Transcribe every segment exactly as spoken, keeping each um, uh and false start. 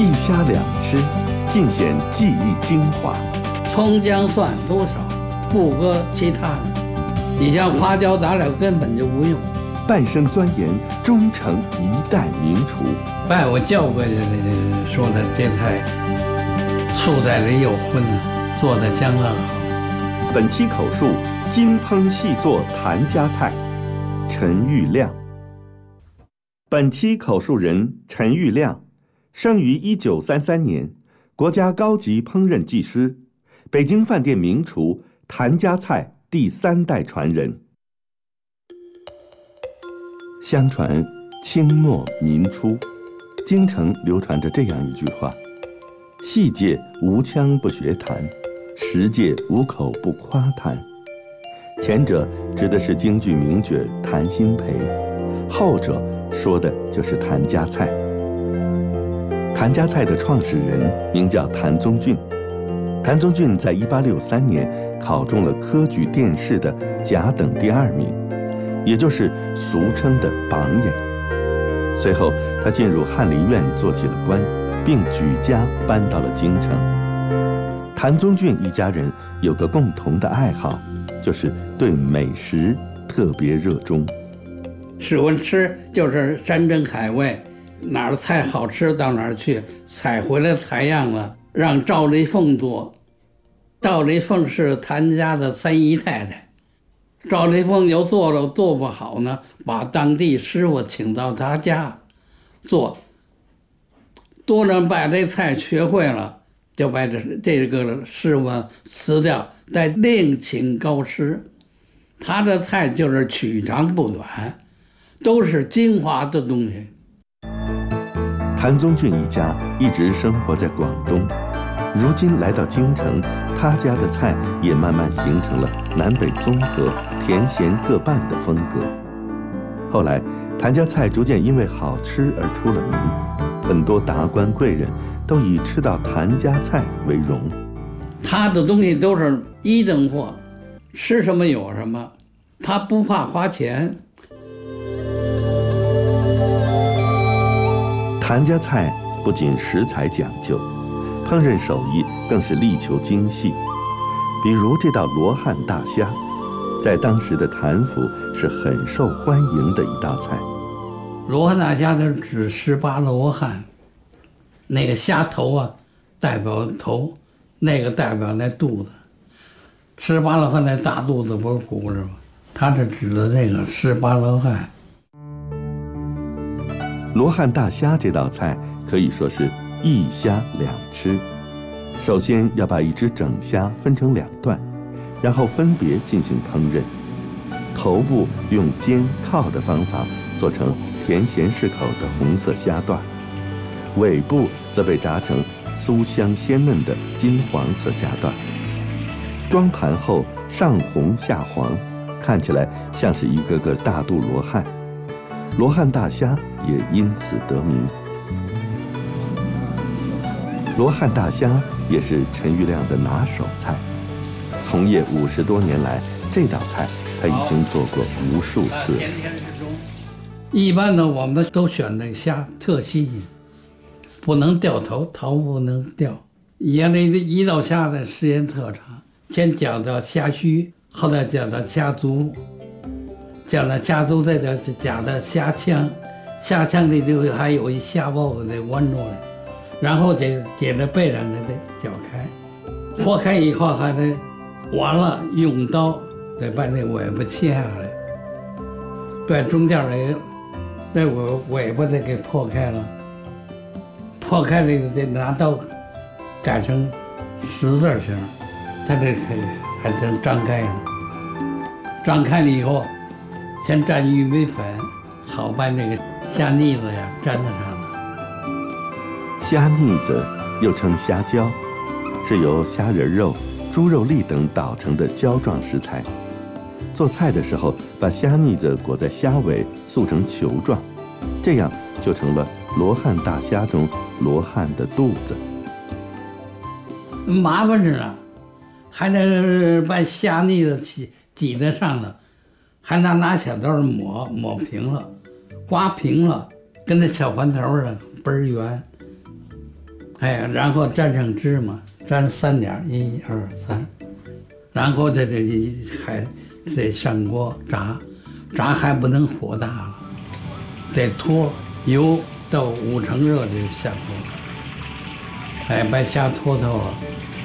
一虾两吃，尽显技艺精华。 葱姜蒜多少，不搁其他的。你像花椒杂料根本就不用。 半生钻研，终成一代名厨。 把我叫过去，说的这菜醋在里有荤呢，做的相当好。 本期口述：精烹细作谭家菜，陈玉亮。本期口述人陈玉亮，生于一九三三年，国家高级烹饪技师，北京饭店名厨谭家菜第三代传人。相传清末民初，京城流传着这样一句话：戏界无腔不学弹，实界无口不夸弹。前者指的是京剧名角谭鑫培，后者说的就是谭家菜。谭家菜的创始人名叫谭宗俊，谭宗俊在一八六三年考中了科举殿试的甲等第二名，也就是俗称的榜眼。随后他进入翰林院做起了官，并举家搬到了京城。谭宗俊一家人有个共同的爱好，就是对美食特别热衷。 喜欢吃就是山珍海味，哪儿菜好吃到哪儿去，采回来采样了让赵丽凤做。赵丽凤是谭家的三姨太太，赵丽凤又做了做不好呢，把当地师傅请到他家做，多人把这菜学会了，就把这这个师傅辞掉，再另请高师。他的菜就是取长补短，都是精华的东西。 谭宗俊一家一直生活在广东，如今来到京城，他家的菜也慢慢形成了南北综合、甜咸各半的风格。后来，谭家菜逐渐因为好吃而出了名，很多达官贵人都以吃到谭家菜为荣。 他的东西都是一等货，吃什么有什么，他不怕花钱。 谭家菜不仅食材讲究，烹饪手艺更是力求精细。比如这道罗汉大虾，在当时的谭府是很受欢迎的一道菜。 罗汉大虾是指十八罗汉，那个虾头啊代表头，那个代表那肚子。十八罗汉那大肚子不是鼓是吧？它是指的那个十八罗汉。 罗汉大虾这道菜可以说是一虾两吃。首先要把一只整虾分成两段，然后分别进行烹饪。头部用煎靠的方法做成甜咸适口的红色虾段，尾部则被炸成酥香鲜嫩的金黄色虾段。装盘后上红下黄，看起来像是一个个大肚罗汉，罗汉大虾也因此得名。罗汉大虾也是陈玉亮的拿手菜，从业五十多年来，这道菜他已经做过无数次。 一般呢，我们都选那虾特新鲜，不能掉头，头不能掉。原来一道虾的时间特长，先讲到虾须，后来讲到虾足，讲到虾足，再讲讲到虾腔，虾腔里头还有一虾包得弯出来。然后得接着背上得搅开，和开以后还得完了用刀得把那尾巴切下来，把中间那那尾尾巴得给破开了，破开了得拿刀改成十字形，它这可以还能张开了。张开了以后，先蘸玉米粉，好把那个虾腻子呀粘在上面。 虾腻子又称虾胶，是由虾仁肉、猪肉粒等捣成的胶状食材。做菜的时候，把虾腻子裹在虾尾，塑成球状，这样就成了罗汉大虾中罗汉的肚子。 麻烦着呢，还得把虾腻子挤挤在上头，还拿拿小刀抹抹平了，刮平了，跟那小环头似的，倍儿圆。 哎，然后蘸上芝麻，蘸三点，一二三，然后在这里还得上锅炸，炸还不能火大了，得拖油到五成热就下锅，哎，把虾脱透了。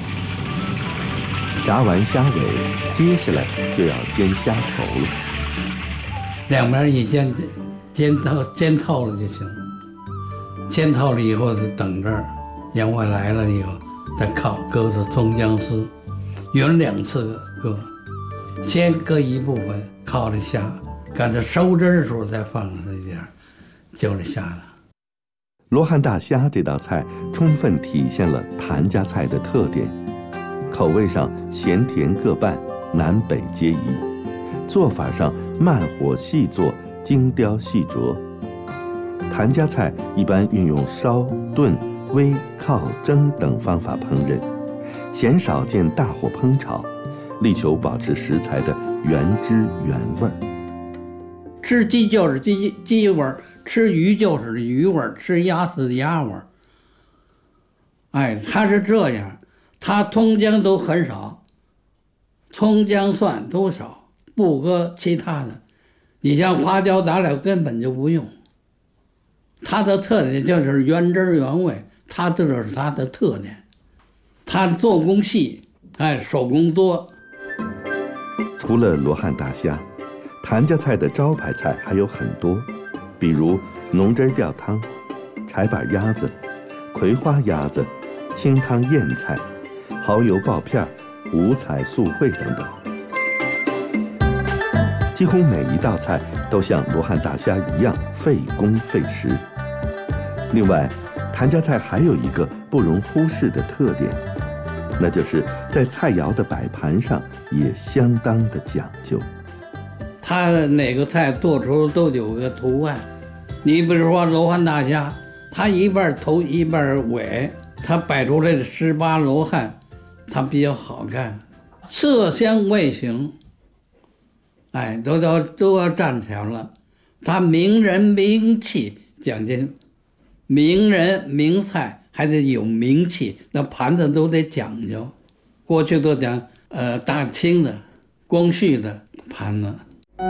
炸完虾尾，接下来就要煎虾头了。 两边一煎，煎透煎透了就行。煎透了以后是等着羊外来了以后再烤，搁着葱姜丝，匀两次搁，先搁一部分烤着虾，赶着收汁的时候再放上一点，就这虾了。 罗汉大虾这道菜充分体现了谭家菜的特点，口味上咸甜各半，南北皆宜；做法上慢火细做，精雕细琢。谭家菜一般运用烧、炖、煨、靠、蒸等方法烹饪，鲜少见大火烹炒，力求保持食材的原汁原味。 吃鸡就是鸡鸡味儿，吃鱼就是鱼味儿，吃鸭是鸭味儿。哎，它是这样，它葱姜都很少，葱姜蒜都少，不搁其他的。你像花椒杂料根本就不用。它的特点就是原汁原味，它这就是它的特点。它做工细，哎，手工多。 除了罗汉大虾，谭家菜的招牌菜还有很多，比如浓汁吊汤、柴板鸭子、葵花鸭子、清汤燕菜、蚝油爆片、五彩素烩等等。几乎每一道菜都像罗汉大虾一样费工费时。另外，谭家菜还有一个不容忽视的特点，那就是在菜肴的摆盘上也相当的讲究。 它哪个菜做出都有个图案，你比如说罗汉大虾，它一半头一半尾，它摆出来的十八罗汉，它比较好看，色香味形。哎，都要都要站起来了。他名人名气讲究，名人名菜还得有名气，那盘子都得讲究。过去都讲呃大清的、光绪的盘子。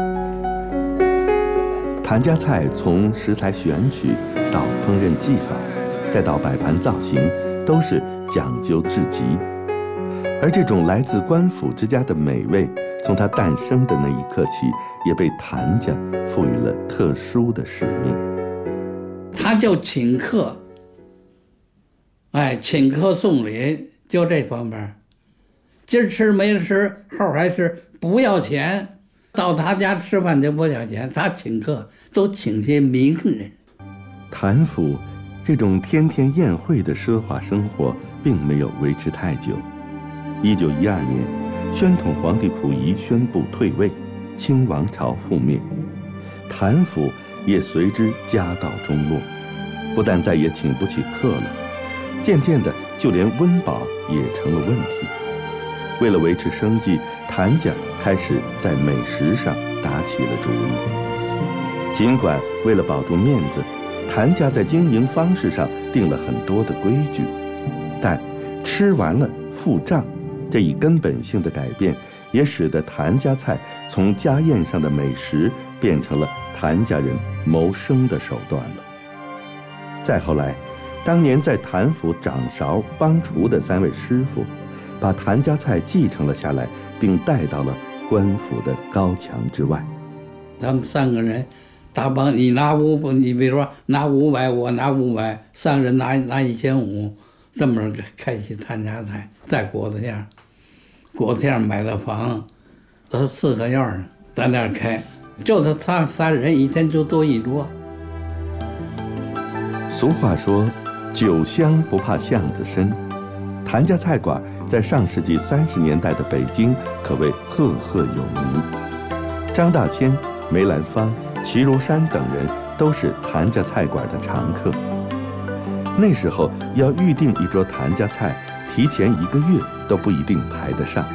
谭家菜从食材选取到烹饪技法，再到摆盘造型，都是讲究至极。而这种来自官府之家的美味，从它诞生的那一刻起，也被谭家赋予了特殊的使命。 他就请客，哎，请客送礼，就这方面。今儿吃没吃，后还是不要钱。到他家吃饭就不要钱，他请客都请些名人。 谭府这种天天宴会的奢华生活，并没有维持太久。一九一二年，宣统皇帝溥仪宣布退位，清王朝覆灭，谭府也随之家道中落，不但再也请不起客了，渐渐的就连温饱也成了问题。为了维持生计，谭家开始在美食上打起了主意。尽管为了保住面子，谭家在经营方式上定了很多的规矩，但吃完了付账这一根本性的改变，也使得谭家菜从家宴上的美食变成了谭家人谋生的手段了。再后来，当年在谭府掌勺帮厨的三位师傅，把谭家菜继承了下来，并带到了官府的高墙之外。 他们三个人大帮，你拿五，你比如说拿五百，我拿五百，三个人拿拿一千五，这么开启谭家菜，在果子巷，果子巷买的房，都四合院呢，在那儿开，就是他三人一天就坐一桌。 俗话说，酒香不怕巷子深，谭家菜馆在上世纪三十年代的北京可谓赫赫有名。张大千、梅兰芳、齐如山等人都是谭家菜馆的常客。那时候要预定一桌谭家菜，提前一个月都不一定排得上。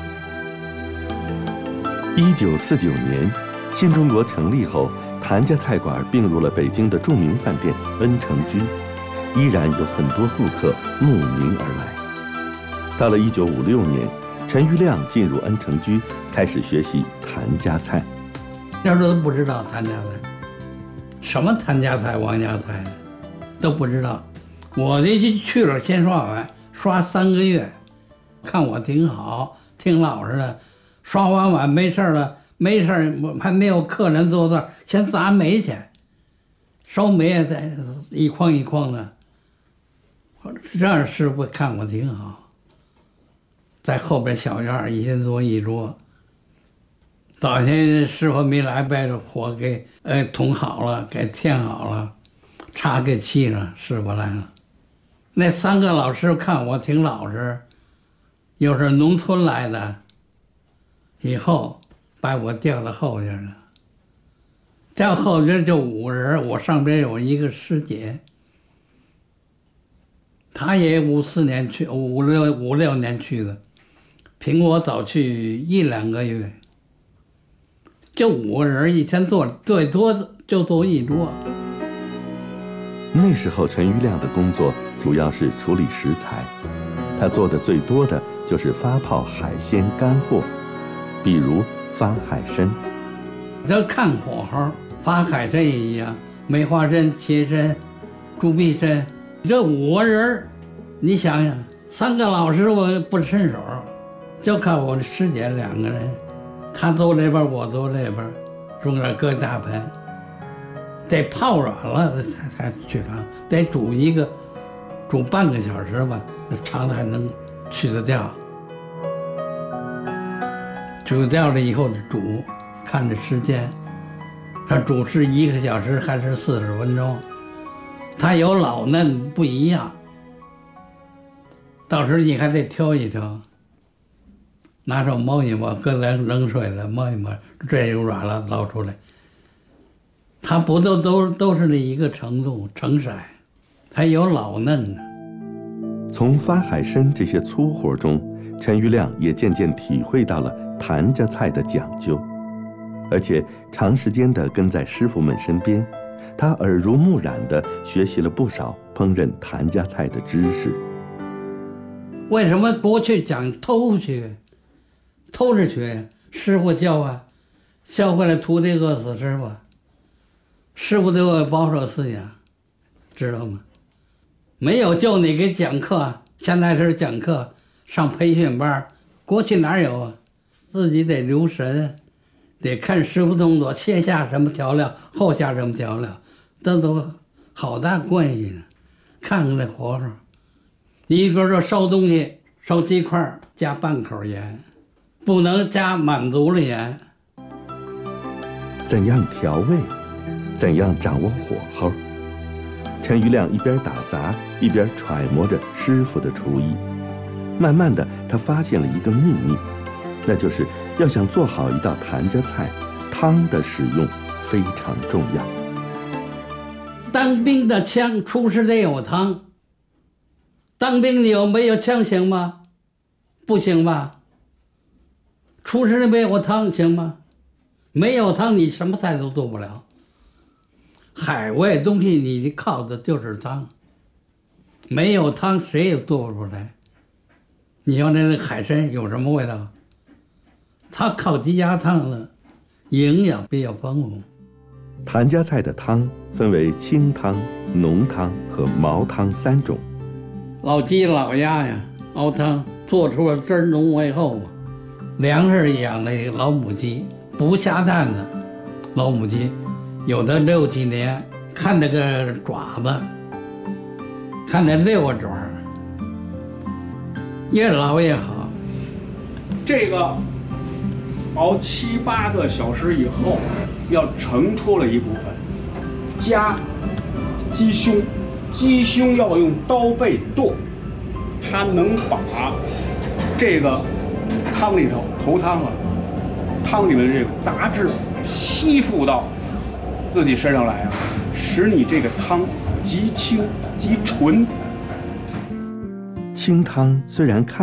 一九四九年，新中国成立后，谭家菜馆并入了北京的著名饭店恩城居， 依然有很多顾客慕名而来。到了一九五六年，陈余亮进入恩城居，开始学习谭家菜。 那时候都不知道谭家菜，什么谭家菜、王家菜都不知道。我这就去了，先刷碗，刷三个月，看我挺好，挺老实的。刷完碗没事了，没事还没有客人坐这儿，先砸煤去，烧煤也在一筐一筐的。这样师傅看我挺好，在后边小院一人坐一桌。早先师傅没来，把这火给呃捅好了，给添好了，茶给沏了，师傅来了。那三个老师看我挺老实，又是农村来的，以后把我调到后边了。调后边就五人，我上边有一个师姐，她也五四年去，五六五六年去的，比我早去一两个月。就五个人一天做，最多就做一桌。 那时候陈余亮的工作主要是处理食材，他做的最多的就是发泡海鲜干货，比如发海参。 这看火候，发海参也一样，梅花参、茄参、猪臂参，这五个人，你想想，三个老师我不伸手，就靠我的师姐两个人。他走这边，我走这边，中间搁大盆，得泡软了才才去尝，得煮一个，煮半个小时吧，那肠子还能去得掉。煮掉了以后煮，看着时间，它煮是一个小时还是四十分钟，它有老嫩不一样，到时候你还得挑一挑。拿手摸一摸，搁冷冷水了摸一摸，这就软了，捞出来。它不都都都是那一个程度成色，它有老嫩的。 从发海参这些粗活中，陈余亮也渐渐体会到了谭家菜的讲究，而且长时间地跟在师傅们身边，他耳濡目染地学习了不少烹饪谭家菜的知识。 为什么过去讲偷学？偷着学，师傅教啊，教会了徒弟饿死师傅，师傅都有保守思想，知道吗？没有教你给讲课，现在是讲课，上培训班，过去哪有啊？自己得留神，得看师傅动作，先下什么调料，后下什么调料，这都好大关系呢。看看那火候，你比如说烧东西，烧鸡块加半口盐。不能加满足了盐。 怎样调味？怎样掌握火候？陈余亮一边打杂，一边揣摩着师傅的厨艺。慢慢的，他发现了一个秘密，那就是要想做好一道谭家菜，汤的使用非常重要。 当兵的枪，厨师得有汤。当兵你有没有枪行吗？不行吧？厨师没有汤行吗？没有汤你什么菜都做不了。海外东西你靠的就是汤，没有汤谁也做不出来。你要那个海参有什么味道？它靠鸡鸭汤了，营养比较丰富。 谭家菜的汤分为清汤、浓汤和毛汤三种。 老鸡老鸭呀，熬汤做出了汁儿浓为厚嘛。粮食养的老母鸡，不下蛋的老母鸡，有的六七年，看那个爪子，看那六个爪，越老越好。 这个熬七八个小时以后，要盛出了一部分，夹鸡胸，鸡胸要用刀背剁，它能把这个汤里头头汤啊，汤里面这个杂质吸附到自己身上来啊，使你这个汤极清极纯。 清汤虽然看